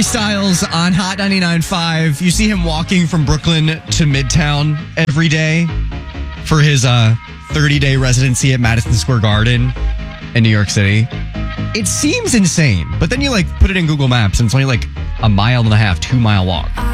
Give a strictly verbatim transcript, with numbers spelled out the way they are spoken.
Harry Styles on Hot ninety-nine point five. You see him walking from Brooklyn to Midtown every day for his uh, thirty-day residency at Madison Square Garden in New York City. It seems insane, but then you like put it in Google Maps and it's only like a mile and a half, two mile walk.